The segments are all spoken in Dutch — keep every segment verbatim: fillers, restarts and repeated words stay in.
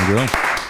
Dankjewel.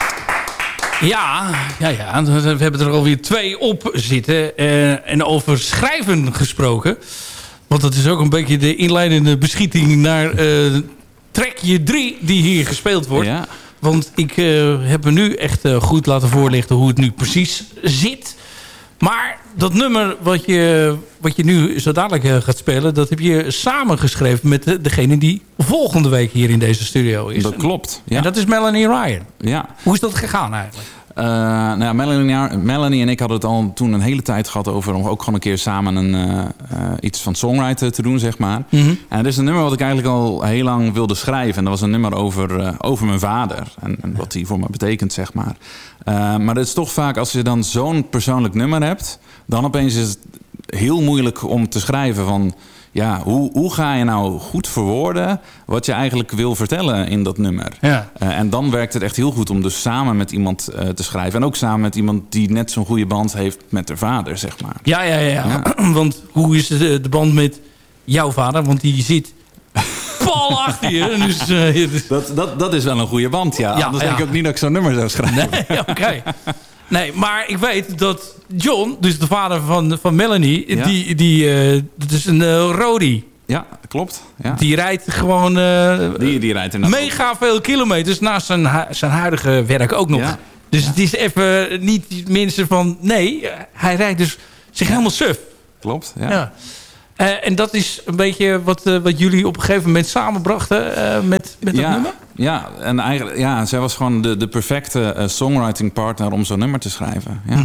Ja, ja, ja, we hebben er alweer twee op zitten. Uh, en over schrijven gesproken. Want dat is ook een beetje de inleidende beschieting naar uh, trackje drie die hier gespeeld wordt. Ja. Want ik uh, heb me nu echt uh, goed laten voorlichten hoe het nu precies zit. Maar dat nummer wat je, wat je nu zo dadelijk uh, gaat spelen... dat heb je samengeschreven met de, degene die volgende week hier in deze studio is. Dat klopt, ja. En dat is Melanie Ryan. Ja. Hoe is dat gegaan eigenlijk? Uh, nou ja, Melanie, Melanie en ik hadden het al toen een hele tijd gehad over... om ook gewoon een keer samen een, uh, uh, iets van songwriter te doen, zeg maar. Mm-hmm. En dat is een nummer wat ik eigenlijk al heel lang wilde schrijven. En dat was een nummer over, uh, over mijn vader. En, en wat die voor me betekent, zeg maar. Uh, maar het is toch vaak, als je dan zo'n persoonlijk nummer hebt... dan opeens is het heel moeilijk om te schrijven van... ja, hoe, hoe ga je nou goed verwoorden wat je eigenlijk wil vertellen in dat nummer? Ja. Uh, en dan werkt het echt heel goed om dus samen met iemand uh, te schrijven. En ook samen met iemand die net zo'n goede band heeft met haar vader, zeg maar. Ja, ja, ja. ja. Want hoe is de, de band met jouw vader? Want die zit pal achter je. Dus, uh, dus... Dat, dat, dat is wel een goede band, ja. ja Anders ja. denk ik ook niet dat ik zo'n nummer zou schrijven. Nee, oké. Okay. Nee, maar ik weet dat John, dus de vader van, van Melanie... Ja. die, die uh, dat is een uh, Rodi. Ja, klopt. Ja. Die rijdt gewoon uh, die, die rijdt mega veel kilometers naast zijn, zijn huidige werk ook nog. Ja. Dus ja. het is even niet mensen van... Nee, hij rijdt dus zich ja. helemaal suf. Klopt, ja. ja. Uh, en dat is een beetje wat, uh, wat jullie op een gegeven moment samenbrachten uh, met, met dat ja, nummer? Ja, en eigenlijk, ja, zij was gewoon de, de perfecte uh, songwriting partner om zo'n nummer te schrijven. Ja.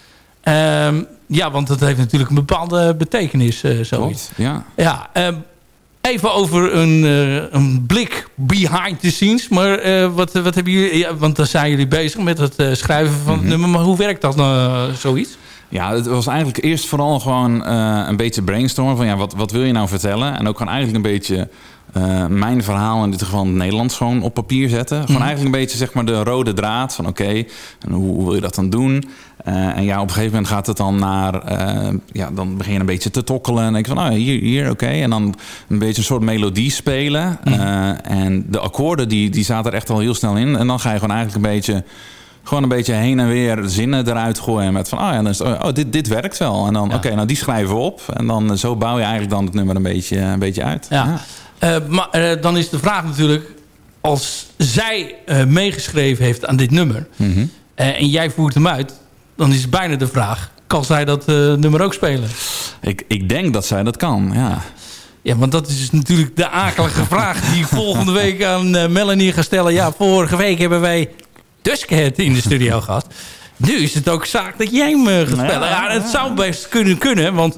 Hm. Um, ja, want dat heeft natuurlijk een bepaalde betekenis. Uh, zoiets. Klopt, ja. ja um, even over een, uh, een blik behind the scenes. Maar uh, wat, wat hebben jullie... Ja, want dan zijn jullie bezig met het uh, schrijven van mm-hmm. het nummer. Maar hoe werkt dat uh, zoiets? Ja, het was eigenlijk eerst vooral gewoon uh, een beetje brainstormen van ja, wat, wat wil je nou vertellen? En ook gewoon eigenlijk een beetje uh, mijn verhaal, in dit geval in het Nederlands, gewoon op papier zetten. Gewoon mm. eigenlijk een beetje zeg maar de rode draad van oké, okay, en hoe, hoe wil je dat dan doen? Uh, en ja, op een gegeven moment gaat het dan naar, uh, ja, dan begin je een beetje te tokkelen. En denk je van, oh, hier, hier, oké. Okay. En dan een beetje een soort melodie spelen. Mm. Uh, en de akkoorden, die, die zaten er echt al heel snel in. En dan ga je gewoon eigenlijk een beetje... Gewoon een beetje heen en weer zinnen eruit gooien. Met van, oh ja, dan is het, oh, dit, dit werkt wel. En dan, ja. oké, okay, nou die schrijven we op. En dan zo bouw je eigenlijk dan het nummer een beetje, een beetje uit. Ja. Ja. Uh, maar uh, dan is de vraag natuurlijk... Als zij uh, meegeschreven heeft aan dit nummer... Mm-hmm. uh, en jij voert hem uit... dan is bijna de vraag... kan zij dat uh, nummer ook spelen? Ik, ik denk dat zij dat kan, ja. Ja, want dat is natuurlijk de akelige vraag... die ik volgende week aan uh, Melanie ga stellen. Ja, vorige week hebben wij... Duskhead in de studio gehad. Nu is het ook zaak dat jij hem gaat spelen. Ja, het zou best kunnen kunnen, want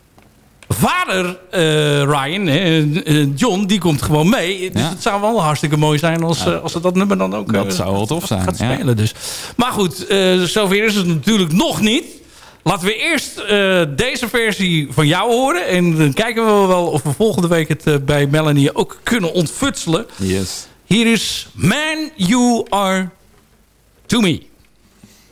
vader uh, Ryan, uh, John, die komt gewoon mee. Dus ja. het zou wel hartstikke mooi zijn als, ja. uh, als ze dat nummer dan ook dat uh, zou wel tof zijn. gaat spelen. Ja. Dus. Maar goed, uh, zover is het natuurlijk nog niet. Laten we eerst uh, deze versie van jou horen. En dan kijken we wel of we volgende week het uh, bij Melanie ook kunnen ontfutselen. Yes. Hier is Man You Are... To me.